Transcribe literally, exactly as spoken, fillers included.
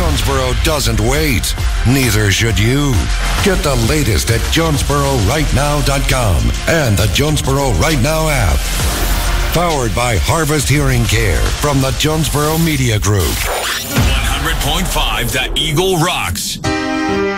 Jonesboro doesn't wait. Neither should you. Get the latest at Jonesboro Right Now dot com and the Jonesboro Right Now app. Powered by Harvest Hearing Care from the Jonesboro Media Group. one hundred point five The Eagle rocks.